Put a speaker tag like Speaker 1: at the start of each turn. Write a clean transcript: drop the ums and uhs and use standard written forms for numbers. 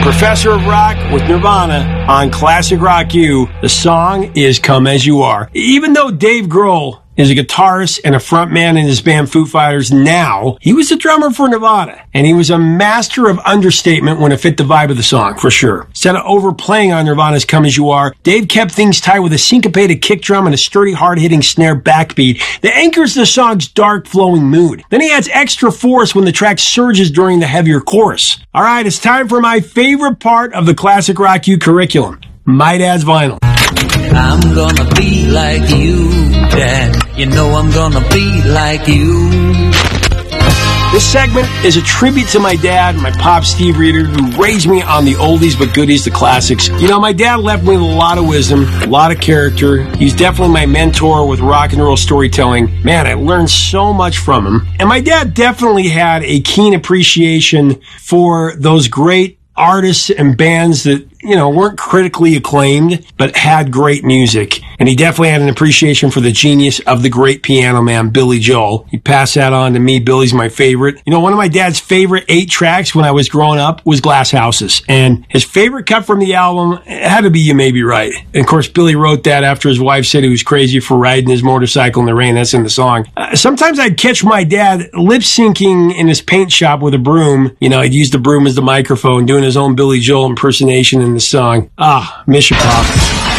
Speaker 1: Professor of Rock with Nirvana on Classic Rock U. The song is Come As You Are. Even though Dave Grohl is a guitarist and a frontman in his band Foo Fighters now, he was the drummer for Nirvana, and he was a master of understatement when it fit the vibe of the song, for sure. Instead of overplaying on Nirvana's Come As You Are, Dave kept things tight with a syncopated kick drum and a sturdy, hard-hitting snare backbeat that anchors the song's dark, flowing mood. Then he adds extra force when the track surges during the heavier chorus. All right, it's time for my favorite part of the Classic Rock U curriculum, My Dad's Vinyl.
Speaker 2: I'm gonna be like you, Dad. You know I'm gonna be like you.
Speaker 1: This segment is a tribute to my dad, my pop, Steve Reeder, who raised me on the oldies but goodies, the classics. You know, my dad left me with a lot of wisdom, a lot of character. He's definitely my mentor with rock and roll storytelling. Man, I learned so much from him. And my dad definitely had a keen appreciation for those great artists and bands that, you know, weren't critically acclaimed, but had great music. And he definitely had an appreciation for the genius of the great piano man, Billy Joel. He passed that on to me. Billy's my favorite. You know, one of my dad's favorite 8 tracks when I was growing up was Glass Houses. And his favorite cut from the album had to be You May Be Right. And of course, Billy wrote that after his wife said he was crazy for riding his motorcycle in the rain. That's in the song. Sometimes I'd catch my dad lip syncing in his paint shop with a broom. You know, he'd use the broom as the microphone, doing his own Billy Joel impersonation in the song. Miss you, Pop.